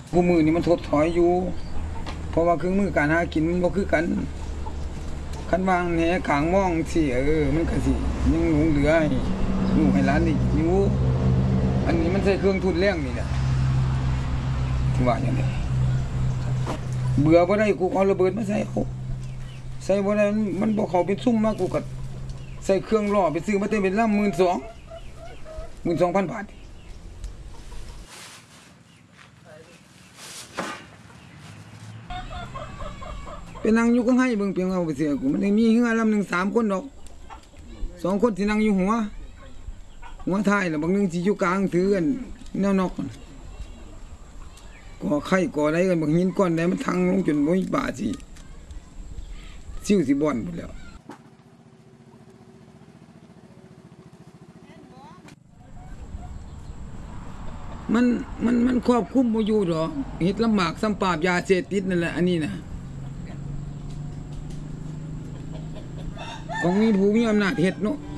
กูมือนี่มันถดถอยอยู่เพราะว่าเครื่องมือการหากินมันบ่คือกันคันวางแหขางมองสิมันก็สิยังหลงเหลือให้ลูกให้หลานนี่อยู่อันนี้มันใช้เครื่องทุนแรงนี่แหละที่ว่าอย่างไรเบื่อบ่ได้กูเอาระเบิดมาใส่เขาใส่บ่ได้มันบ่เข้าเป็นซุ่มมากกูก็ใส่เครื่องล่อไปซื้อมาเต็มเป็นลำ12,000 บาทเป็นนั่งอยู่ก็ให้เบิ่งเพียงเอาไปเสียกูมันมีเฮือลำหนึ่ง3 คนดอก2 คนที่นั่งอยู่หัวท้ายแล้วบางนึงสิอยู่กลางถือกันแนวนอกก่อไข่ก่ออะไรกันบางหินก้อนใดมันทังลงจนบ่มีป่าสิซิ่วสิบ่อนหมดแล้วมันควบคุมบ่อยู่ดอกเฮ็ดลำบากซ้ำปราบยาเสพติดนั่นแหละอันนี้นะของมีผู้มีอำนาจเฮ็ดเนาะ